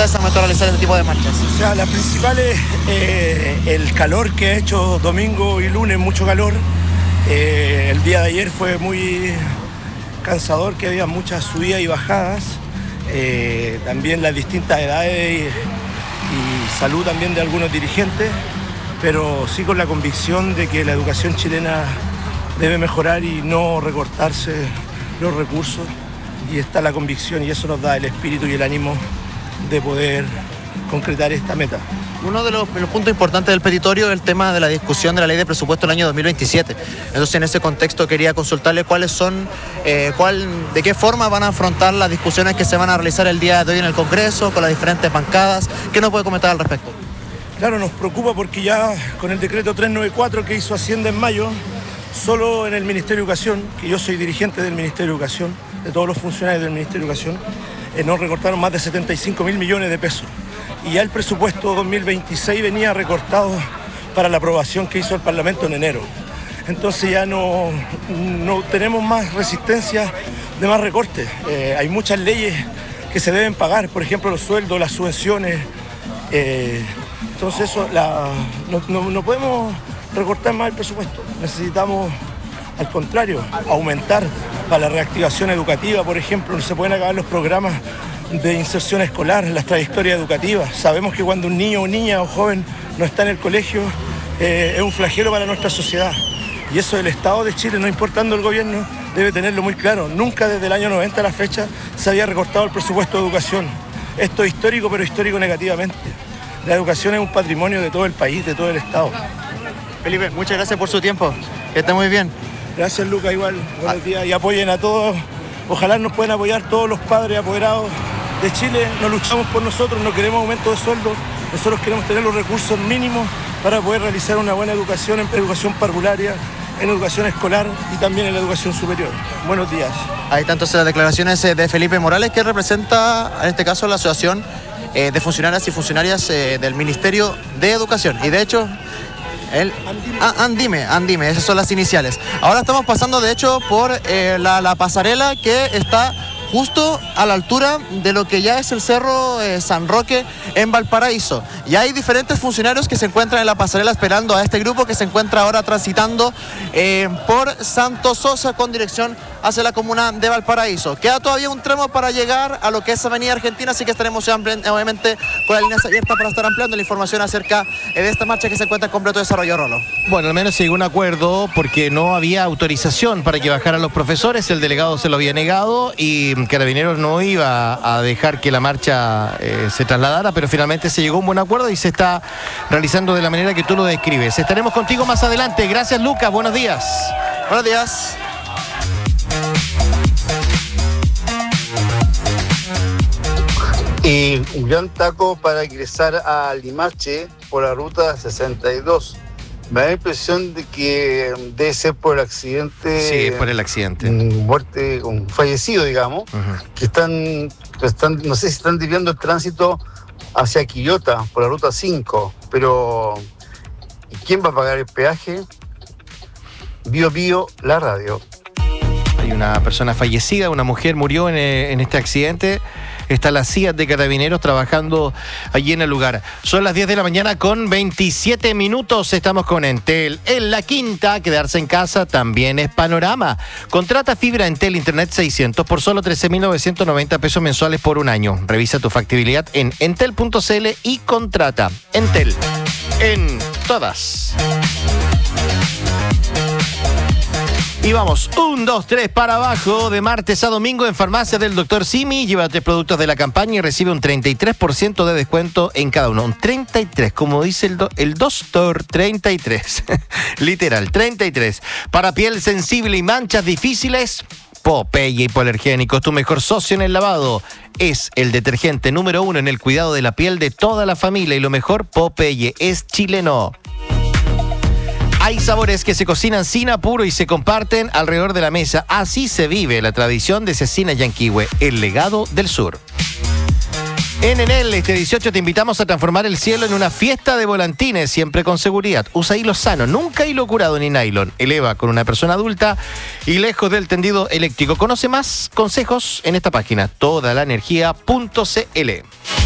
ustedes al momento de realizar este tipo de marchas? O sea, la principal es el calor que ha hecho domingo y lunes, mucho calor. El día de ayer fue muy cansador, que había muchas subidas y bajadas. También las distintas edades y salud también de algunos dirigentes, pero sí con la convicción de que la educación chilena debe mejorar y no recortarse los recursos, y está la convicción y eso nos da el espíritu y el ánimo de poder concretar esta meta. Uno de los puntos importantes del petitorio es el tema de la discusión de la ley de presupuesto del año 2027. Entonces, en ese contexto quería consultarle cuáles son, de qué forma van a afrontar las discusiones que se van a realizar el día de hoy en el Congreso, con las diferentes bancadas. ¿Qué nos puede comentar al respecto? Claro, nos preocupa porque ya con el decreto 394 que hizo Hacienda en mayo, solo en el Ministerio de Educación, que yo soy dirigente del Ministerio de Educación, de todos los funcionarios del Ministerio de Educación, nos recortaron más de 75.000 millones de pesos. Y ya el presupuesto 2026 venía recortado para la aprobación que hizo el Parlamento en enero. Entonces ya no tenemos más resistencia de más recortes. Hay muchas leyes que se deben pagar, por ejemplo los sueldos, las subvenciones. Entonces eso, no podemos recortar más el presupuesto. Necesitamos, al contrario, aumentar para la reactivación educativa. Por ejemplo, no se pueden acabar los programas de inserción escolar, las trayectorias educativas. Sabemos que cuando un niño o niña o joven no está en el colegio, es un flagelo para nuestra sociedad. Y eso el Estado de Chile, no importando el gobierno, debe tenerlo muy claro. Nunca desde el año 90 a la fecha se había recortado el presupuesto de educación. Esto es histórico, pero histórico negativamente. La educación es un patrimonio de todo el país, de todo el Estado. Felipe, muchas gracias por su tiempo. Que esté muy bien. Gracias, Luca, igual. Buenos días y apoyen a todos. Ojalá nos puedan apoyar todos los padres apoderados de Chile. No luchamos por nosotros, no queremos aumento de sueldo. Nosotros queremos tener los recursos mínimos para poder realizar una buena educación, en educación parvularia, en educación escolar y también en la educación superior. Buenos días. Ahí están entonces las declaraciones de Felipe Morales, que representa en este caso la Asociación de Funcionarias y Funcionarias del Ministerio de Educación. Y de hecho, Andime, esas son las iniciales. Ahora estamos pasando de hecho por la pasarela que está justo a la altura de lo que ya es el Cerro San Roque en Valparaíso. Y hay diferentes funcionarios que se encuentran en la pasarela esperando a este grupo que se encuentra ahora transitando por Santo Sosa con dirección hacia la comuna de Valparaíso. Queda todavía un tramo para llegar a lo que es Avenida Argentina, así que estaremos obviamente con las líneas abiertas para estar ampliando la información acerca de esta marcha que se encuentra en completo desarrollo, Rolo. Bueno, al menos se llegó a un acuerdo porque no había autorización para que bajaran los profesores, el delegado se lo había negado y Carabineros no iba a dejar que la marcha se trasladara, pero finalmente se llegó a un buen acuerdo y se está realizando de la manera que tú lo describes. Estaremos contigo más adelante. Gracias, Lucas. Buenos días. Buenos días. Y un gran taco para ingresar a Limache por la ruta 62. Me da la impresión de que debe ser por el accidente. Sí, es por el accidente. Muerte, un fallecido, digamos. Que están, no sé si están desviando el tránsito hacia Quillota por la ruta 5. Pero ¿quién va a pagar el peaje? Bío Bío, la radio. Hay una persona fallecida, una mujer murió en este accidente. Está la CIA de Carabineros trabajando allí en el lugar. Son las 10 de la mañana con 27 minutos. Estamos con Entel. En la quinta, quedarse en casa también es panorama. Contrata fibra Entel Internet 600 por solo 13.990 pesos mensuales por un año. Revisa tu factibilidad en entel.cl y contrata. Entel. En todas. Y vamos, 1, 2, 3 para abajo, de martes a domingo en Farmacia del Dr. Simi. Lleva 3 productos de la campaña y recibe un 33% de descuento en cada uno. Un 33, como dice el doctor, 33. Literal, 33. Para piel sensible y manchas difíciles, Popeye Hipoalergénico, tu mejor socio en el lavado. Es el detergente número 1 en el cuidado de la piel de toda la familia. Y lo mejor, Popeye es chileno. Hay sabores que se cocinan sin apuro y se comparten alrededor de la mesa. Así se vive la tradición de Cecina Yanquihue, el legado del sur. En Enel, este 18 te invitamos a transformar el cielo en una fiesta de volantines, siempre con seguridad. Usa hilo sano, nunca hilo curado ni nylon. Eleva con una persona adulta y lejos del tendido eléctrico. Conoce más consejos en esta página, todalaenergia.cl.